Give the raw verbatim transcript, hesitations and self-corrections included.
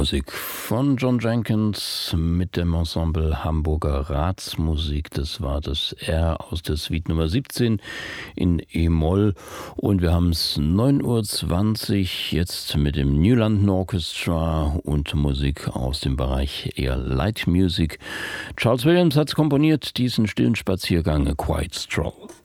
Musik von John Jenkins mit dem Ensemble Hamburger Ratsmusik. Das war das R aus der Suite Nummer siebzehn in E-Moll. Und wir haben es neun Uhr zwanzig jetzt mit dem New London Orchestra und Musik aus dem Bereich eher Light Music. Charles Williams hat komponiert diesen stillen Spaziergang, A Quiet Stroll.